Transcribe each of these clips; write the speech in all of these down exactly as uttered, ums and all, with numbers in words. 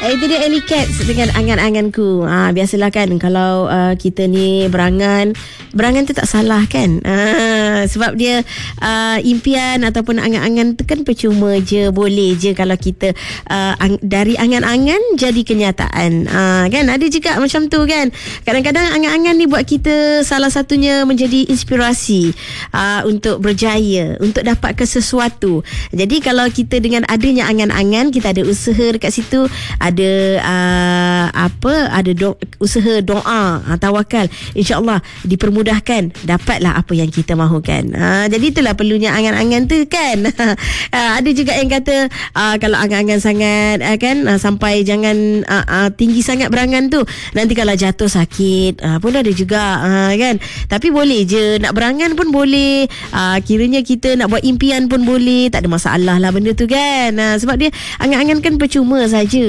Eh, itu dia Ellie Cats dengan Angan-Anganku. Ah, biasalah kan kalau uh, kita ni berangan, berangan tu tak salah kan? Ah, sebab dia uh, impian ataupun angan-angan tu kan percuma je, boleh je kalau kita uh, ang- dari angan-angan jadi kenyataan. Ah, kan ada juga macam tu kan. Kadang-kadang angan-angan ni buat kita salah satunya menjadi inspirasi uh, untuk berjaya, untuk dapatkan sesuatu. Jadi kalau kita dengan adanya angan-angan, kita ada usaha dekat situ, ada uh, apa ada do- usaha doa, uh, tawakal, insya-Allah dipermudahkan, dapatlah apa yang kita mahukan. Uh, jadi itulah perlunya angan-angan tu kan. uh, ada juga yang kata uh, kalau angan-angan sangat uh, kan uh, sampai jangan uh, uh, tinggi sangat berangan tu, nanti kalau jatuh sakit uh, pun ada juga uh, kan. Tapi boleh je nak berangan pun boleh, uh, kiranya kita nak buat impian pun boleh, tak ada masalah lah benda tu kan. uh, sebab dia angan-angan kan percuma saja.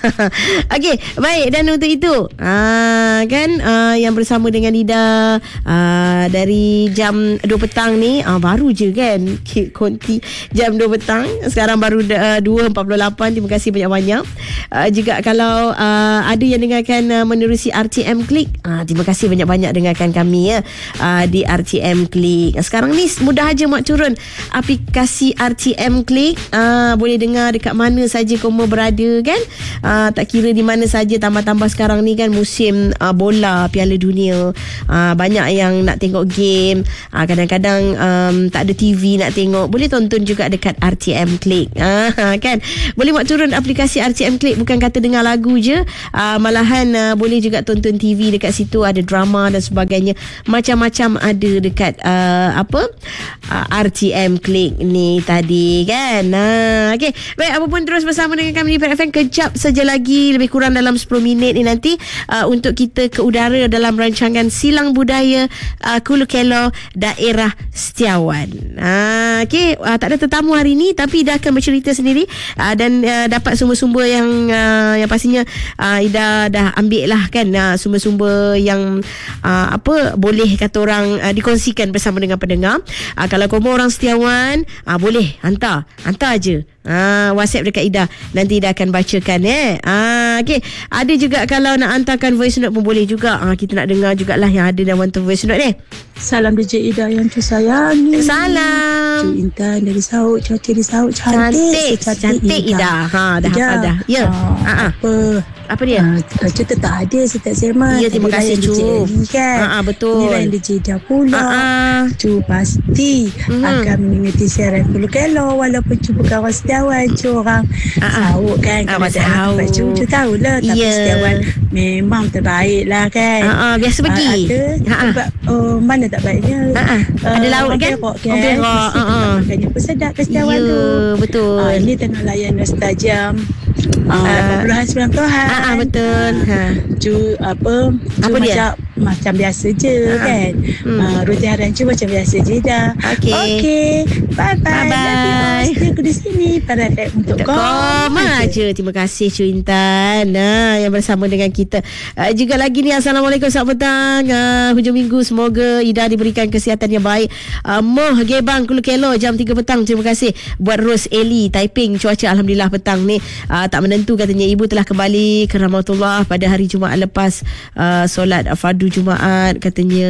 Okey, baik. Dan untuk itu aa, kan aa, yang bersama dengan Ida aa, dari jam dua petang ni, aa, baru je kan konti jam dua petang, sekarang baru aa, dua empat puluh lapan. Terima kasih banyak-banyak. Aa, juga kalau aa, ada yang dengarkan aa, menerusi R T M Klik, aa, terima kasih banyak-banyak dengarkan kami ya aa, di R T M Klik. Sekarang ni mudah aja mak turun aplikasi R T M Klik, aa, boleh dengar dekat mana saja kamu berada kan. Uh, tak kira di mana saja, tambah-tambah sekarang ni kan musim uh, bola Piala Dunia, uh, banyak yang nak tengok game, uh, kadang-kadang um, tak ada T V nak tengok, boleh tonton juga dekat R T M Klik, uh, kan. Boleh buat turun aplikasi R T M Klik, bukan kata dengar lagu je, uh, malahan uh, boleh juga tonton T V dekat situ, ada drama dan sebagainya, macam-macam ada dekat uh, apa uh, R T M Klik ni tadi kan. uh, okay. Baik, apa pun terus bersama dengan kami di P R F M. Kejap saja lagi, lebih kurang dalam sepuluh minit ni nanti uh, untuk kita ke udara dalam rancangan Silang Budaya uh, Kulu Kelo Daerah Setiawan. Uh, okay, uh, tak ada tetamu hari ni, tapi Ida akan bercerita sendiri uh, dan uh, dapat sumber-sumber yang uh, yang pastinya uh, Ida dah ambil lah kan, uh, sumber-sumber yang uh, apa boleh kata orang uh, dikongsikan bersama dengan pendengar. Uh, kalau kamu orang Setiawan, uh, boleh hantar, hantar je. Ah, WhatsApp dekat Ida, nanti Ida akan bacakan eh. Ah, okey. Ada juga kalau nak hantarkan voice note pun boleh juga. Ah, kita nak dengar jugalah yang ada dalam hantar voice note ni. Salam D J Ida yang tersayangi. Salam. Cik Intan dari Sauk, cuaca di Sauk cantik. Cantik, cantik Ida. Ida. Ha, dah Ida. hafal dah. Ya. Ha, apa? Apa dia? Uh, Cuta tak ada setiap Sema. Ya, terima kasih Cu. Kan? Ha, betul. Inilah yang D J Ida pula. Ha, Cu pasti mm-hmm. akan mengikuti siaran Kulu Kelo walaupun Cu bukan orang Setiawan. Cu orang Sauk kan. Kalau tahu. Cu, Cu tahulah. Tapi yeah. Setiawan memang terbaik lah kan. Ha, biasa pergi. Uh, ada. Ha, sebab uh, mana tak baiknya. Ha, uh, ada laut kan? Berak kan. Berak. Uh, Makanya pun sedap ke Setiawan yeah, tu. Betul. Uh, ini tengah layan Nostalgia. Uh, puluhan sembilan puluhan. Ah, ah, betul. Ha. Cu apa? Apa Cu dia? Macam, macam biasa je ha. kan. Hmm. Uh, Ruti harian Cu macam biasa je dah. Okey. Okey. Bye bye. Bye bye. Aku di sini pada untuk kau. Kau aja. Terima kasih Cu Intan nah, yang bersama dengan kita. Uh, juga lagi ni, Assalamualaikum, selamat petang. Uh, hujung minggu, semoga Ida diberikan kesihatan yang baik. Uh, Moh Gebang Kulu Kelo jam tiga petang. Terima kasih buat Ros Eli Taiping. Cuaca alhamdulillah petang ni uh, tak menentu katanya. Ibu telah kembali ke rahmatullah pada hari Jumaat lepas uh, solat fardu Jumaat katanya.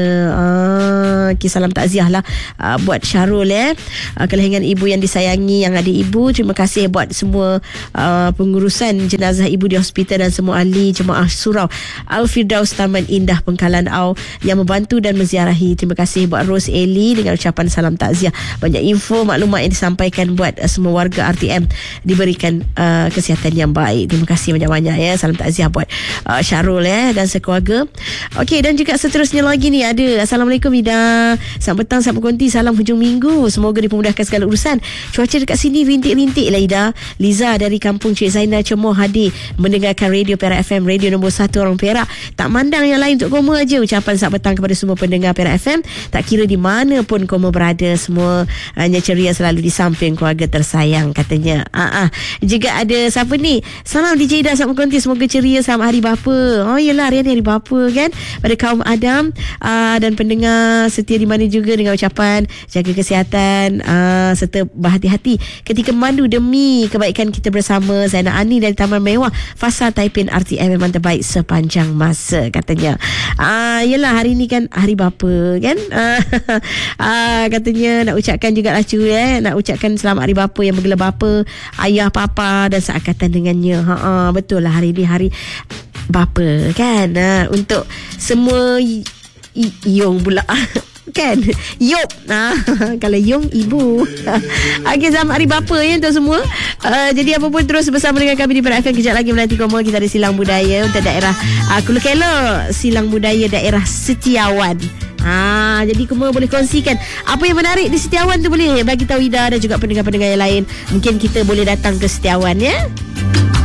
Uh, okay, salam takziah lah uh, buat Syarul eh. Uh, kelahiran ibu yang disayangi, yang ada ibu. Terima kasih buat semua uh, pengurusan jenazah ibu di hospital dan semua ahli jemaah surau Al-Firdaus Taman Indah Pengkalan Au yang membantu dan menziarahi. Terima kasih buat Rose Eli dengan ucapan salam takziah. Banyak info, maklumat yang disampaikan buat uh, semua warga R T M diberikan uh, kesihatan yang baik. Terima kasih banyak-banyak ya. Salam takziah buat uh, Syarul eh dan sekeluarga. Okey, dan juga seterusnya lagi ni ada Assalamualaikum Ida. Selamat petang, selamat konti, salam hujung minggu. Semoga dipermudahkan segala urusan. Cuaca dekat sini rintik-rintik lah Ida. Liza dari kampung Cik Zainal Cemoh hadir mendengarkan radio P R F M, radio nombor satu orang Perak. Tak mandang yang lain untuk koma aja. Ucapan selamat petang kepada semua pendengar P R F M. Tak kira di mana pun koma berada, semua hanya ceria selalu di samping keluarga tersayang katanya. Ah, ah. Juga ada siapa ni? Salam D J Ida, selamat konti, semoga ceria selamat hari bapa. Oh yelah, hari ni hari bapa kan. Pada kepada kaum Adam uh, dan pendengar setia di mana juga dengan ucapan jaga kesihatan uh, serta berhati-hati ketika memandu demi kebaikan kita bersama. Zainal Ani dari Taman Mewah, Fasa Taiping R T M memang terbaik sepanjang masa katanya. Ah, yelah hari ni kan hari bapa kan. Ah, ah, katanya nak ucapkan juga lah cu eh, nak ucapkan selamat hari bapa yang bergelar bapa, ayah, papa dan seangkatan dengannya. Ha ah, betul lah hari ni hari bapa kan. Ah, untuk semua y- y- Yong pula kan Yop nah, kalau Yung ibu. Okey, selamat hari bapa ya untuk semua. uh, Jadi apa pun terus bersama dengan kami di Perak F M. Kejap lagi Melati Komal, kita ada silang budaya untuk daerah uh, Kuala Kelo, silang budaya daerah Setiawan. Ha, jadi kamu boleh kongsikan apa yang menarik di Setiawan tu, boleh bagi tahu Ida dan juga pendengar-pendengar yang lain. Mungkin kita boleh datang ke Setiawan ya.